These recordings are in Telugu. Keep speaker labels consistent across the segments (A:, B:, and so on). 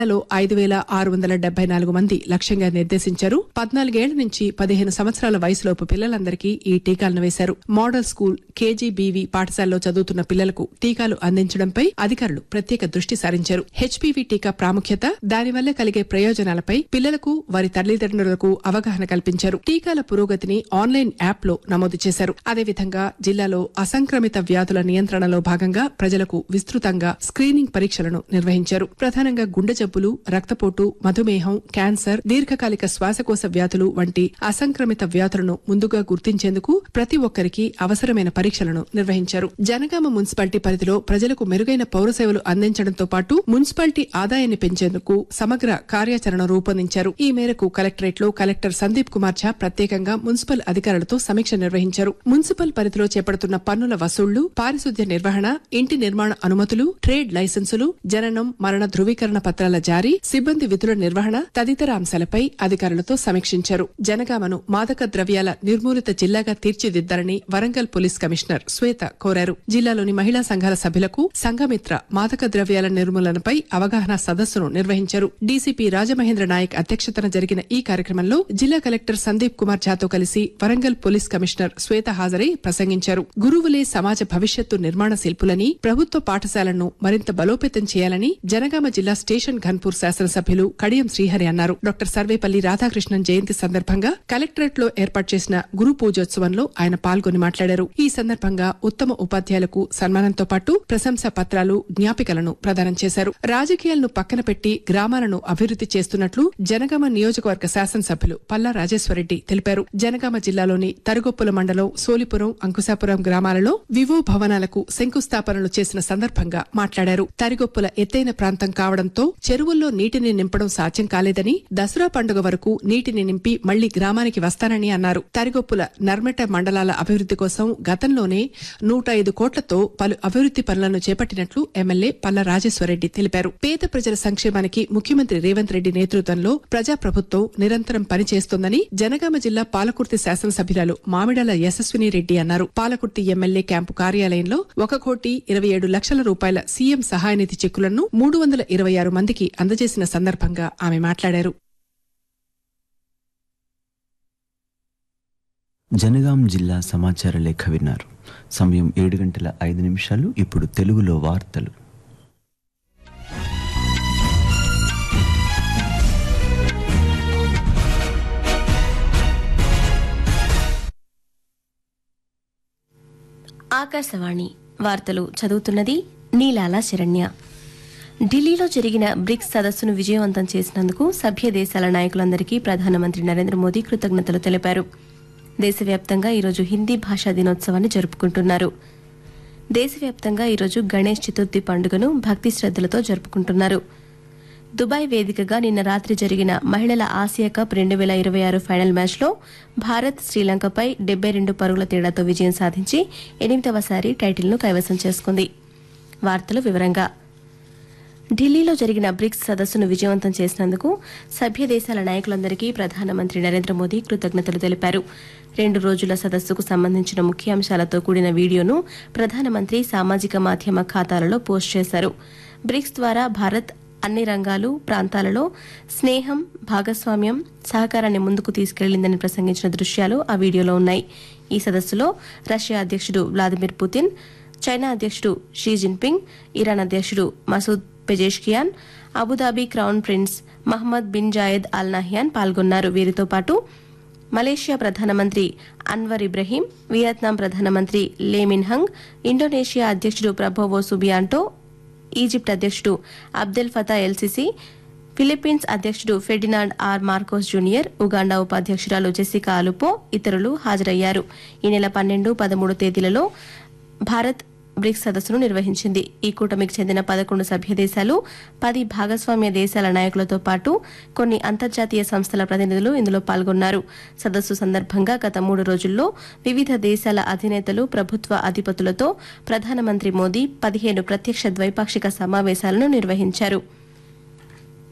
A: లో 5,674 మంది లక్ష్యంగా నిర్దేశించారు. 14 ఏళ్ల నుంచి 15 సంవత్సరాల వయసులోపు పిల్లలందరికీ ఈ టీకాలను వేశారు. మోడల్ స్కూల్, కేజీబీవీ పాఠశాలలో చదువుతున్న పిల్లలకు టీకాలు అందించడంపై అధికారులు ప్రత్యేక దృష్టి సారించారు. హెచ్పీవీ టీకా ప్రాముఖ్యత, దానివల్ల కలిగే ప్రయోజనాలపై పిల్లలకు, వారి తల్లిదండ్రులకు అవగాహన కల్పించారు. టీకాల పురోగతిని ఆన్లైన్ యాప్ లో నమోదు చేశారు. అదేవిధంగా జిల్లాలో అసంక్రమిత వ్యాధుల నియంత్రణలో భాగంగా ప్రజలకు విస్తృతంగా స్క్రీనింగ్ పరీక్షలను నిర్వహించారు. ప్రధానంగా గుండె జబ్బులు, రక్తపోటు, మధుమేహం, క్యాన్సర్, దీర్ఘకాలిక శ్వాసకోశ వ్యాధులు వంటి అసంక్రమిత వ్యాధులను ముందుగా గుర్తించేందుకు ప్రతి ఒక్కరికి అవసరమైన పరీక్షలను నిర్వహించారు. జనగామ మున్సిపాలిటీ పరిధిలో ప్రజలకు మెరుగైన పౌర సేవలు అందించడంతో పాటు మున్సిపాలిటీ ఆదాయాన్ని పెంచేందుకు సమగ్ర కార్యాచరణ రూపొందించారు. ఈ మేరకు కలెక్టరేట్ లో కలెక్టర్ సందీప్ కుమార్ ఝా ప్రత్యేకంగా మున్సిపల్ అధికారులతో సమీక్ష నిర్వహించారు. మున్సిపల్ పరిధిలో చేపడుతున్న పన్నుల వసూళ్లు, పారిశుద్ధ్య నిర్వహణ, ఇంటి నిర్మాణ అనుమతులు, ట్రేడ్ లైసెన్సులు, జననం, మరణ ధృవీకరణ పత్రాల జారీ, సిబ్బంది విధుల నిర్వహణ తదితర అంశాలపై అధికారులతో సమీక్షించారు. జనగామను మాదక ద్రవ్యాల నిర్మూలిత జిల్లాగా తీర్చిదిద్దాలని వరంగల్ పోలీస్ కమిషనర్ శ్వేత కోరారు. జిల్లాలోని మహిళా సంఘాల సభ్యులకు సంఘమిత్ర మాదక ద్రవ్యాల నిర్మూలనపై అవగాహన సదస్సును నిర్వహించారు. డీసీపీ రాజమహేంద్ర నాయక్ అధ్యక్షతన జరిగిన ఈ కార్యక్రమంలో జిల్లా కలెక్టర్ సందీప్ కుమార్ ఝాతో కలిసి వరంగల్ పోలీస్ కమిషనర్ శ్వేత హాజరై ప్రసంగించారు. గురువులే సమాజ భవిష్యత్తు నిర్మాణ శిల్పులని, ప్రభుత్వ పాఠశాలను మరింత బలోపేతం చేయాలని జనగామ జిల్లా స్టేషన్ ఘన్పూర్ శాసనసభ్యులు కడియం శ్రీహరి అన్నారు. డాక్టర్ సర్వేపల్లి రాధాకృష్ణన్ జయంతి సందర్భంగా కలెక్టరేట్ లో ఏర్పాటు చేసిన గురు పూజోత్సవంలో ఆయన పాల్గొని మాట్లాడారు. ఈ సందర్భంగా ఉత్తమ ఉపాధ్యాయులకు సన్మానంతో పాటు ప్రశంసా పత్రాలు, జ్ఞాపికలను ప్రదానం చేశారు. రాజకీయాలను పక్కన పెట్టి గ్రామాలను అభివృద్ది చేస్తున్నట్లు జనగామ నియోజకవర్గ శాసనసభ్యులు పల్లా రాజేశ్వరరెడ్డి తెలిపారు. జనగామ జిల్లాలోని తరుగొప్పుల మండలం సోలిపురం, అంకుశాపురం గ్రామాలలో వివో భవనాలకు శంకుస్థాపనలు చేసిన సందర్భంగా మాట్లాడారు. తరిగొప్పుల ఎత్తైన ప్రాంతం కావడంతో చెరువుల్లో నీటిని నింపడం సాధ్యం కాలేదని, దసరా పండుగ వరకు నీటిని నింపి మళ్లీ గ్రామానికి వస్తానని అన్నారు. తరిగొప్పుల, నర్మెట మండలాల అభివృద్ది కోసం గతంలోనే 105 కోట్లతో పలు అభివృద్ది పనులను చేపట్టినట్లు ఎమ్మెల్యే పల్లా రాజేశ్వరరెడ్డి తెలిపారు. పేద ప్రజల సంక్షేమానికి ముఖ్యమంత్రి రేవంత్ రెడ్డి నేతృత్వంలో ప్రజాప్రభుత్వం నిరంతరం పనిచేస్తోందని జనగామ జిల్లా పాలకుర్తి శాసనసభ్యురాలు మామిడాల యశస్విని రెడ్డి అన్నారు. పాలకుర్తి ఎమ్మెల్యే క్యాంపు కార్యాలయంలో 1,27,00,000 రూపాయల సీఎం సహాయనిధి చెక్కులను 326 మందికి అందజేసిన సందర్భంగా ఆమె మాట్లాడారు.
B: జనగాం జిల్లా సమాచార లేఖ విన్నారు. సమయం 7:05. ఇప్పుడు తెలుగులో వార్తలు.
C: ఆకాశవాణి వార్తలు చదువుతున్నది నీలాల శరణ్య. ఢిల్లీలో జరిగిన బ్రిక్స్ సదస్సును విజయవంతం చేసినందుకు సభ్య దేశాల నాయకులందరికీ ప్రధానమంత్రి నరేంద్ర మోదీ కృతజ్ఞతలు తెలిపారు. దేశవ్యాప్తంగా ఈరోజు హిందీ భాషా దినోత్సవాన్ని జరుపుకుంటున్నారు. దేశవ్యాప్తంగా ఈరోజు గణేష్ చతుర్థి పండుగను భక్తి శ్రద్దలతో జరుపుకుంటున్నారు. దుబాయ్ వేదికగా నిన్న రాత్రి జరిగిన మహిళల ఆసియా కప్ 2026 ఫైనల్ మ్యాచ్లో భారత్ శ్రీలంకపై 72 పరుగుల తేడాతో విజయం సాధించి 8వసారి టైటిల్ను కైవసం చేసుకుంది. వార్తలు వివరంగా. ఢిల్లీలో జరిగిన బ్రిక్స్ సదస్సును విజయవంతం చేసినందుకు సభ్య దేశాల నాయకులందరికీ ప్రధానమంత్రి నరేంద్ర మోదీ కృతజ్ఞతలు తెలిపారు. 2 రోజుల సదస్సుకు సంబంధించిన ముఖ్యాంశాలతో కూడిన వీడియోను ప్రధానమంత్రి సామాజిక మాధ్యమ ఖాతాలలో పోస్ట్ చేశారు. బ్రిక్స్ ద్వారా భారత్ అన్ని రంగాలు, ప్రాంతాలలో స్నేహం, భాగస్వామ్యం, సహకారాన్ని ముందుకు తీసుకెళ్లిందని ప్రసంగించిన దృశ్యాలు ఆ వీడియోలో ఉన్నాయి. ఈ సదస్సులో రష్యా అధ్యక్షుడు వ్లాదిమిర్ పుతిన్, చైనా అధ్యక్షుడు షీ జిన్పింగ్, ఇరాన్ అధ్యక్షుడు Masoud Pezeshkian, Abu Dhabi crown prince Mohammed bin Zayed Al Nahyan పాల్గొన్నారు. వీరితో పాటు మలేషియా ప్రధానమంత్రి అన్వర్ ఇబ్రహీం, వియత్నాం ప్రధానమంత్రి లే మిన్ హంగ్, ఇండోనేషియా అధ్యక్షుడు ప్రభోవో సుబియాంటో, ఈజిప్ట్ అధ్యక్షుడు అబ్దెల్ ఫతా ఎల్సిసి, ఫిలిప్పీన్స్ అధ్యక్షుడు Ferdinand are Marcos junior, Uganda ఉపాధ్యక్షురాలు Jessica అలుపో ఇతరులు హాజరయ్యారు. ఈ నెల 12, 13 తేదీలలో భారత్ బ్రిక్స్ సదస్సును నిర్వహించింది. ఈ కూటమికి చెందిన 11 సభ్య దేశాలు, 10 భాగస్వామ్య దేశాల నాయకులతో పాటు కొన్ని అంతర్జాతీయ సంస్థల ప్రతినిధులు ఇందులో పాల్గొన్నారు. సదస్సు సందర్భంగా గత 3 రోజుల్లో వివిధ దేశాల అధినేతలు, ప్రభుత్వ అధిపతులతో ప్రధానమంత్రి మోదీ 15 ప్రత్యక్ష ద్వైపాక్షిక సమావేశాలను నిర్వహించారు.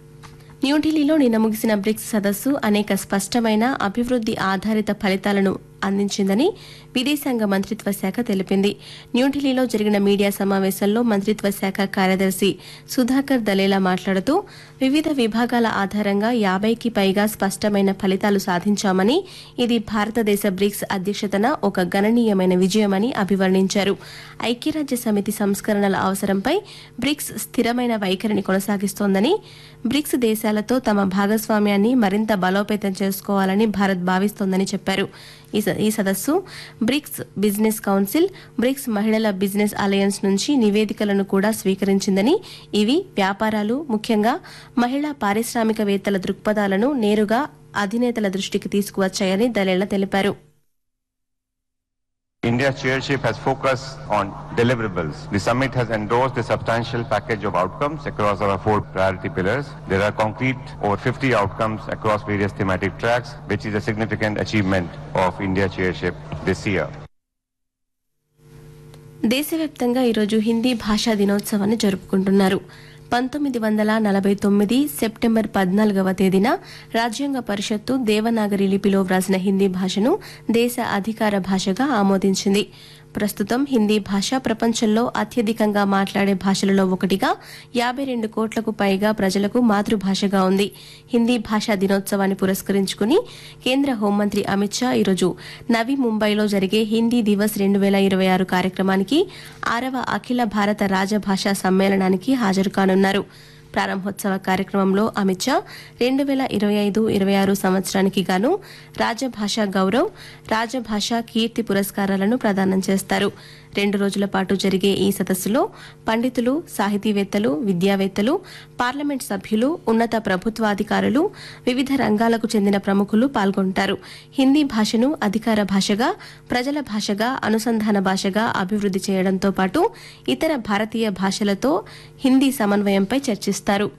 C: న్యూఢిల్లీలో నిన్న ముగిసిన బ్రిక్స్ సదస్సు అనేక స్పష్టమైన అభివృద్ది ఆధారిత ఫలితాలను అందించిందని విదేశాంగ మంత్రిత్వ శాఖ తెలిపింది. న్యూఢిల్లీలో జరిగిన మీడియా సమావేశంలో మంత్రిత్వ శాఖ కార్యదర్శి సుధాకర్ దలేలా మాట్లాడుతూ వివిధ విభాగాల ఆధారంగా 50కి పైగా స్పష్టమైన ఫలితాలు సాధించామని, ఇది భారతదేశ బ్రిక్స్ అధ్యక్షతన ఒక గణనీయమైన విజయమని అభివర్ణించారు. ఐక్యరాజ్య సమితి సంస్కరణల అవసరంపై బ్రిక్స్ స్థిరమైన వైఖరిని కొనసాగిస్తోందని, బ్రిక్స్ దేశాలతో తమ భాగస్వామ్యాన్ని మరింత బలోపేతం చేసుకోవాలని భారత్ భావిస్తోందని చెప్పారు. ఈ సదస్సు బ్రిక్స్ బిజినెస్ కౌన్సిల్, బ్రిక్స్ మహిళల బిజినెస్ అలయన్స్ నుంచి నివేదికలను కూడా స్వీకరించిందని, ఇవి వ్యాపారాలు, ముఖ్యంగా మహిళా పారిశ్రామికవేత్తల దృక్పథాలను నేరుగా అధినేతల దృష్టికి తీసుకువచ్చాయని దలేలా తెలిపారు.
D: India's chairship has focused on deliverables. The summit has endorsed a substantial package of outcomes across our 4 priority pillars. There are concrete over 50 outcomes across various thematic tracks, which is a significant achievement of India's chairship this year.
C: దేశవ్యాప్తంగా ఈరోజు హిందీ భాషా దినోత్సవాన్ని జరుపుకుంటున్నారు. 1949 సెప్టెంబర్ 14వ తేదీన రాజ్యాంగ పరిషత్తు దేవనాగరి లిపిలో వ్రాసిన హిందీ భాషను దేశ అధికార భాషగా ఆమోదించింది. ప్రస్తుతం హిందీ భాష ప్రపంచంలో అత్యధికంగా మాట్లాడే భాషలలో ఒకటిగా 52 కోట్లకు పైగా ప్రజలకు మాతృభాషగా ఉంది. హిందీ భాషా దినోత్సవాన్ని పురస్కరించుకుని కేంద్ర హోంమంత్రి అమిత్ షా ఈరోజు నవీ ముంబైలో జరిగే హిందీ దివస్ 2026 కార్యక్రమానికి 6వ అఖిల భారత రాజభాషా సమ్మేళనానికి హాజరు కానున్నారు. ప్రారంభోత్సవ కార్యక్రమంలో అమిత్ షా 2025-26 సంవత్సరానికి గాను రాజభాషా గౌరవ్, రాజభాషా కీర్తి పురస్కారాలను ప్రదానం చేస్తారు. 2 రోజుల పాటు జరిగే ఈ సదస్సులో పండితులు, సాహితీవేత్తలు, విద్యావేత్తలు, పార్లమెంట్ సభ్యులు, ఉన్నత ప్రభుత్వాధికారులు, వివిధ రంగాలకు చెందిన ప్రముఖులు పాల్గొంటారు. హిందీ భాషను అధికార భాషగా, ప్రజల భాషగా, అనుసంధాన భాషగా అభివృద్ది చేయడంతో పాటు ఇతర భారతీయ భాషలతో హిందీ సమన్వయంపై చర్చిస్తారు.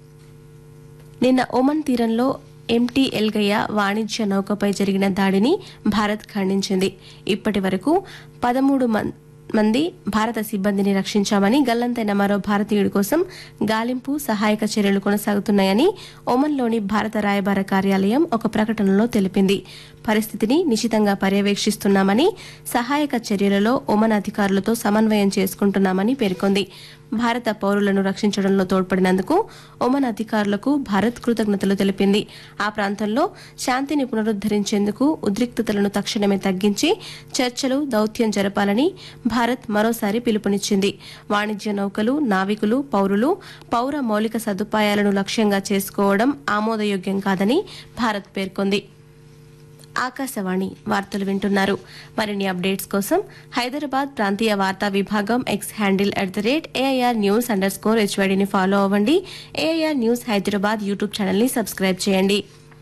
C: నిన్న ఒమన్ తీరంలో ఎంటీ ఎల్గయ్య వాణిజ్య నౌకపై జరిగిన దాడిని భారత్ ఖండించింది. ఇప్పటి వరకు 13 మంది భారత సిబ్బందిని రక్షించామని, గల్లంతైన మరో భారతీయుడి కోసం గాలింపు, సహాయక చర్యలు కొనసాగుతున్నాయని ఒమన్లోని భారత రాయబార కార్యాలయం ఒక ప్రకటనలో తెలిపింది. పరిస్థితిని నిశితంగా పర్యవేక్షిస్తున్నామని, సహాయక చర్యలలో ఒమన్ అధికారులతో సమన్వయం చేసుకుంటున్నామని పేర్కొంది. భారత పౌరులను రక్షించడంలో తోడ్పడినందుకు ఒమన్ అధికారులకు భారత్ కృతజ్ఞతలు తెలిపింది. ఆ ప్రాంతంలో శాంతిని పునరుద్దరించేందుకు ఉద్రిక్తతలను తక్షణమే తగ్గించి చర్చలు, దౌత్యం జరపాలని భారత్ మరోసారి పిలుపునిచ్చింది. వాణిజ్య నౌకలు, నావికులు, పౌరులు, పౌర మౌలిక సదుపాయాలను లక్ష్యంగా చేసుకోవడం ఆమోదయోగ్యం కాదని భారత్ పేర్కొంది. ఆకాశవాణి వార్తలు వింటున్నారు. మరిన్ని అప్డేట్స్ కోసం హైదరాబాద్ ప్రాంతీయ వార్తా విభాగం ఎక్స్ హ్యాండిల్ @AIR_News_HYDని ఫాలో అవ్వండి. ఏఐఆర్ న్యూస్ హైదరాబాద్ యూట్యూబ్ ఛానల్ని సబ్స్క్రైబ్ చేయండి.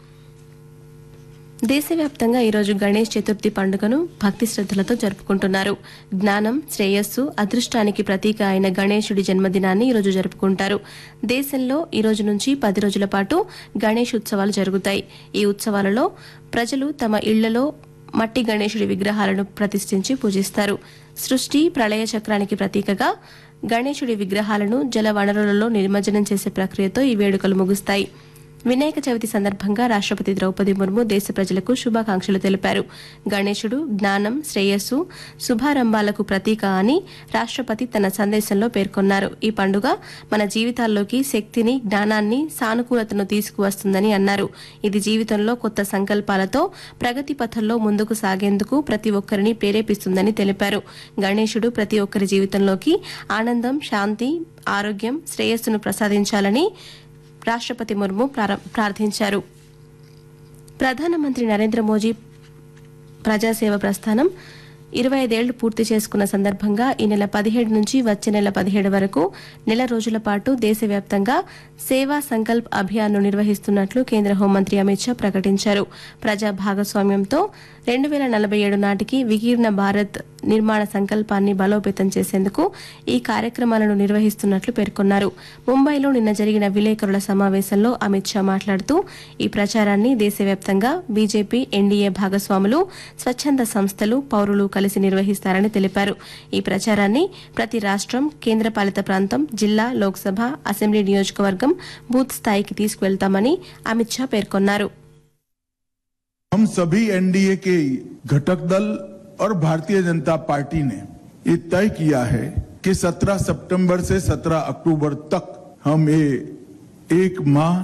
C: దేశవ్యాప్తంగా ఈరోజు గణేష్ చతుర్థి పండుగను భక్తి శ్రద్దలతో జరుపుకుంటున్నారు. జ్ఞానం, శ్రేయస్సు, అదృష్టానికి ప్రతీక అయిన గణేశుడి జన్మదినాన్ని ఈరోజు జరుపుకుంటారు. దేశంలో ఈ రోజు నుంచి 10 రోజుల పాటు గణేష్ ఉత్సవాలు జరుగుతాయి. ఈ ఉత్సవాలలో ప్రజలు తమ ఇళ్లలో మట్టి గణేశుడి విగ్రహాలను ప్రతిష్ఠించి పూజిస్తారు. సృష్టి, ప్రళయ చక్రానికి ప్రతీకగా గణేశుడి విగ్రహాలను జల వనరులలో నిమజ్జనం చేసే ప్రక్రియతో ఈ వేడుకలు ముగుస్తాయి. వినాయక చవితి సందర్భంగా రాష్ట్రపతి ద్రౌపది ముర్ము దేశ ప్రజలకు శుభాకాంక్షలు తెలిపారు. గణేశుడు జ్ఞానం, శ్రేయస్సు, శుభారంభాలకు ప్రతీక అని రాష్ట్రపతి తన సందేశంలో పేర్కొన్నారు. ఈ పండుగ మన జీవితాల్లోకి శక్తిని, జ్ఞానాన్ని, సానుకూలతను తీసుకువస్తుందని అన్నారు. ఇది జీవితంలో కొత్త సంకల్పాలతో ప్రగతి పథంలో ముందుకు సాగేందుకు ప్రతి ఒక్కరిని ప్రేరేపిస్తుందని తెలిపారు. గణేశుడు ప్రతి ఒక్కరి జీవితంలోకి ఆనందం, శాంతి, ఆరోగ్యం, శ్రేయస్సును ప్రసాదించాలని రాష్ట్రపతి ముర్ము ప్రార్థించారు. ప్రధానమంత్రి నరేంద్ర మోదీ ప్రజాసేవ ప్రస్థానం 25 ఏళ్లు పూర్తి చేసుకున్న సందర్భంగా ఈ నెల 17 నుంచి వచ్చే నెల 17 వరకు నెల రోజుల పాటు దేశవ్యాప్తంగా సేవా సంకల్ప్ అభియాన్ను నిర్వహిస్తున్నట్లు కేంద్ర హోంమంత్రి అమిత్ షా ప్రకటించారు. ప్రజా భాగస్వామ్యంతో 2047 నాటికి వికీర్ణ భారత్ నిర్మాణ సంకల్పాన్ని బలోపేతం చేసేందుకు ఈ కార్యక్రమాలను నిర్వహిస్తున్నట్లు పేర్కొన్నారు. ముంబైలో నిన్న జరిగిన విలేకరుల సమావేశంలో అమిత్ షా మాట్లాడుతూ ఈ ప్రచారాన్ని దేశవ్యాప్తంగా బీజేపీ, ఎన్డీఏ భాగస్వాములు, స్వచ్ఛంద సంస్థలు, పౌరులు కలిసి నిర్వహిస్తారని తెలిపారు. ఈ ప్రచారాన్ని ప్రతి రాష్ట్రం, కేంద్రపాలిత ప్రాంతం, జిల్లా, లోక్సభ, అసెంబ్లీ నియోజకవర్గం, బూత్ స్థాయికి తీసుకువెళ్తామని అమిత్ షా పేర్కొన్నారు.
E: हम सभी एनडीए के घटक दल और भारतीय जनता पार्टी ने ये तय किया है कि 17 सितंबर से 17 अक्टूबर तक हम ये एक माह